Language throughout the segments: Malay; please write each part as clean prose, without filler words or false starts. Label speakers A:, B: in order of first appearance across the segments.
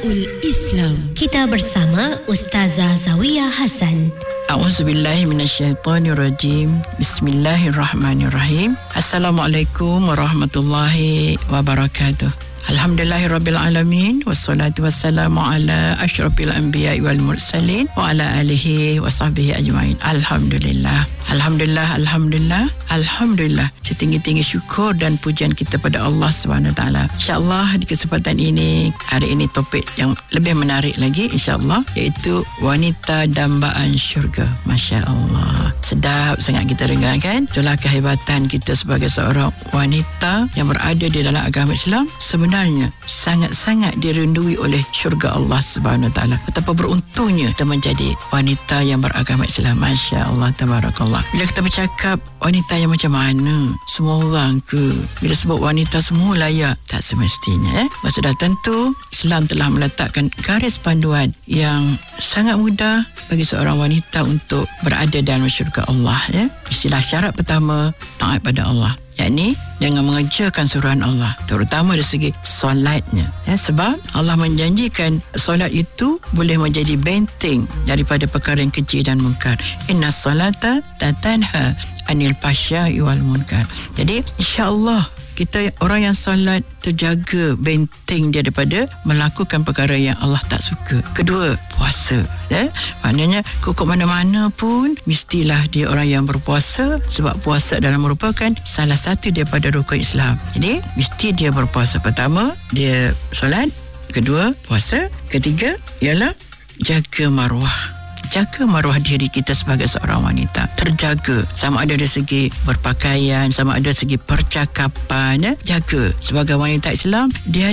A: Nidaul Islam. Kita bersama Ustazah Zawiyah Hasan.
B: A'udzubillahi minasyaitonirrajim. Bismillahirrahmanirrahim. Assalamualaikum warahmatullahi wabarakatuh. Alhamdulillahirabbil alamin wassalatu wassalamu ala asyrafil anbiya'i wal mursalin wa ala alihi wa sahbihi ajmain. Alhamdulillah. Setinggi-tinggi syukur dan pujian kita pada Allah Subhanahu taala. Insya-Allah di kesempatan ini, hari ini topik yang lebih menarik lagi insya-Allah, iaitu wanita dambaan syurga. Masya-Allah. Sedap sangat kita dengar kan? Itulah kehebatan kita sebagai seorang wanita yang berada di dalam agama Islam. Sebenarnya sangat-sangat dirindui oleh syurga Allah Subhanahu taala. Betapa beruntungnya kita menjadi wanita yang beragama Islam. Masya-Allah, tabarakallah. Bila kita bercakap wanita yang macam mana, semua orang ke? Bila sebut wanita semua layak? Tak semestinya. Sudah tentu Islam telah meletakkan garis panduan yang sangat mudah bagi seorang wanita untuk berada dalam syurga Allah. Istilah syarat pertama, taat pada Allah, yakni jangan mengerjakan suruhan Allah, terutama dari segi solatnya. Sebab Allah menjanjikan solat itu boleh menjadi benteng daripada perkara yang keji dan munkar. Inna salata tatanha anil fahsya'i wal munkar. Jadi insya-Allah kita orang yang solat terjaga benteng dia daripada melakukan perkara yang Allah tak suka. Kedua, puasa. Maknanya kok mana-mana pun mestilah dia orang yang berpuasa, sebab puasa adalah merupakan salah satu daripada rukun Islam. Jadi mesti dia berpuasa. Pertama, dia solat. Kedua, puasa. Ketiga ialah jaga maruah. Jaga maruah diri kita sebagai seorang wanita. Terjaga, sama ada dari segi berpakaian, sama ada dari segi percakapan. Jaga. Sebagai wanita Islam, dia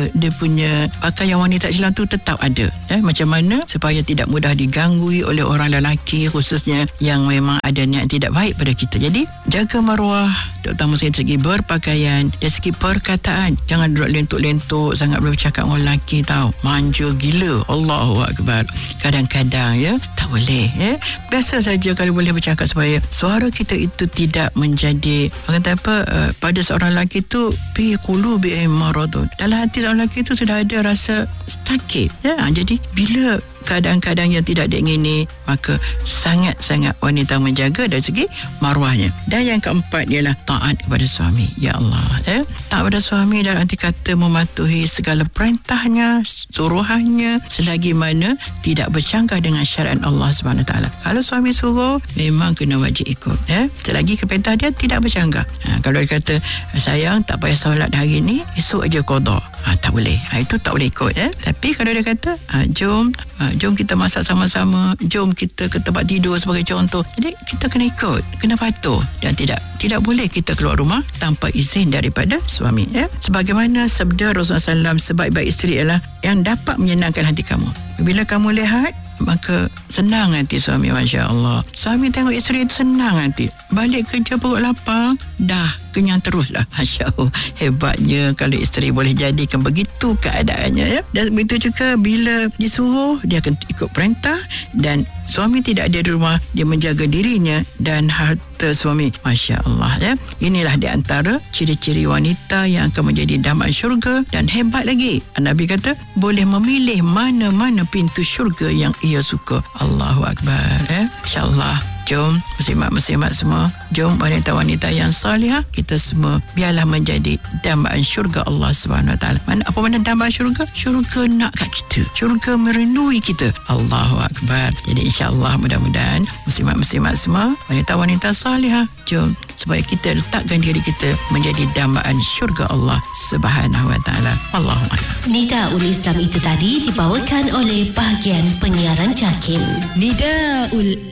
B: punya pakaian wanita Islam tu tetap ada. Macam mana supaya tidak mudah diganggu oleh orang lelaki, khususnya yang memang ada niat tidak baik pada kita. Jadi jaga maruah, terutama dari segi berpakaian, dari segi perkataan. Jangan duduk lentuk-lentuk sangat bercakap dengan lelaki, tahu. Manja gila. Allahu Akbar. Kadang-kadang tak boleh. Biasa saja kalau boleh bercakap supaya suara kita itu tidak menjadi pada seorang lelaki itu fi qulubi maradun. Dalam hati seorang lelaki itu sudah ada rasa sakit. Jadi bila kadang-kadang yang tidak diingini, maka sangat-sangat wanita menjaga dari segi maruahnya. Dan yang keempat ialah taat kepada suami. Ya Allah, taat kepada suami dalam arti kata mematuhi segala perintahnya, suruhannya, selagi mana tidak bercanggah dengan syariat Allah Subhanahu taala. Kalau suami suruh, memang kena wajib ikut. Selagi perintah dia tidak bercanggah. Kalau dia kata, sayang tak payah solat hari ni, esok aja qada, tak boleh. Itu tak boleh ikut. Tapi kalau dia kata, jom kita masak sama-sama, jom kita ke tempat tidur sebagai contoh, jadi kita kena ikut, kena patuh, dan tidak boleh kita keluar rumah tanpa izin daripada suami. Sebagaimana sabda Rasulullah SAW, sebaik-baik isteri ialah yang dapat menyenangkan hati kamu. Bila kamu lihat, maka senang hati suami. Masya Allah, suami tengok isteri itu senang hati. Balik kerja perut lapar, dah kenyang terus lah. Masya Allah, hebatnya kalau isteri boleh jadikan begitu keadaannya. Dan begitu juga bila disuruh, dia akan ikut perintah, dan suami tidak ada di rumah, dia menjaga dirinya dan harta suami. Masya Allah. Inilah di antara ciri-ciri wanita yang akan menjadi dambaan syurga. Dan hebat lagi, Nabi kata boleh memilih mana-mana pintu syurga yang ia suka. Allahu Akbar. InsyaAllah, jom muslimat-muslimat semua, jom wanita-wanita yang salihah, kita semua biarlah menjadi dambaan syurga Allah Subhanahu Wa Taala. Apa mana dambaan syurga? Syurga nak kat kita, syurga merindui kita. Allahu Akbar. Jadi insya-Allah mudah-mudahan muslimat-muslimat semua, wanita-wanita salihah, jom supaya kita letakkan diri kita menjadi dambaan syurga Allah Subhanahu Wa Taala. Allahumma.
A: Nidaul Islam itu tadi dibawakan oleh bahagian penyiaran JAKIM. Nidaul